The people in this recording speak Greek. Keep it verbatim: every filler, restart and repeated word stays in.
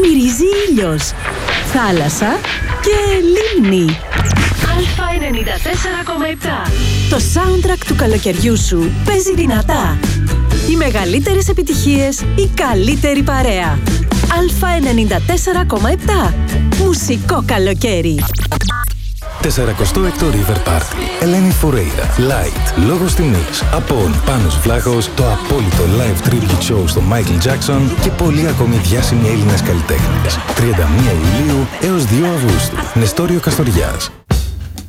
μυρίζει ήλιος, θάλασσα και λίμνη. Α ενενήντα τέσσερα κόμμα επτά. Το soundtrack του καλοκαιριού σου παίζει δυνατά. Οι μεγαλύτερες επιτυχίες, η καλύτερη παρέα. Α ενενήντα τέσσερα κόμμα επτά. Μουσικό καλοκαίρι. σαράντα έκτο River Party. Ελένη Φουρέιρα. Light. Λόγος τιμής. Απόν. Πάνος Βλάχος. Το απόλυτο live tribute show στο Michael Jackson και πολλοί ακόμη διάσημοι Έλληνες καλλιτέχνες. τριάντα μία Ιουλίου έως δύο Αυγούστου. Νεστόριο Καστοριάς.